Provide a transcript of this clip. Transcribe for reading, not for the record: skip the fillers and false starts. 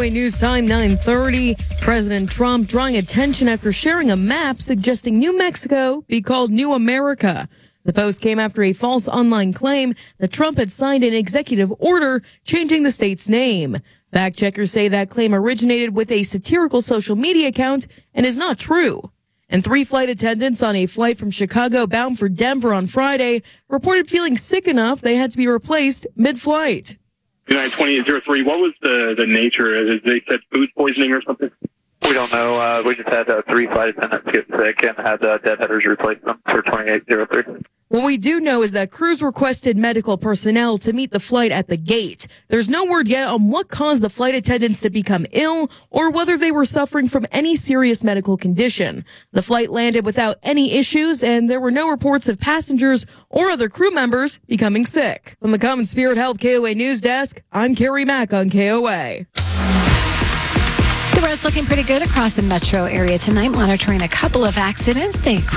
KOA News Time 9:30. President Trump drawing attention after sharing a map suggesting New Mexico be called New America. The post came after a false online claim that Trump had signed an executive order changing the state's name. Fact checkers say that claim originated with a satirical social media account and is not true. And 3 flight attendants on a flight from Chicago bound for Denver on Friday reported feeling sick enough they had to be replaced mid-flight. United 2803, what was the nature? They said food poisoning or something? We don't know. We just had 3 flight attendants get sick and had deadheaders replace them for 2803. What we do know is that crews requested medical personnel to meet the flight at the gate. There's no word yet on what caused the flight attendants to become ill or whether they were suffering from any serious medical condition. The flight landed without any issues, and there were no reports of passengers or other crew members becoming sick. From the Common Spirit Health KOA News Desk, I'm Carrie Mack on KOA. The road's looking pretty good across the metro area tonight, monitoring a couple of accidents. They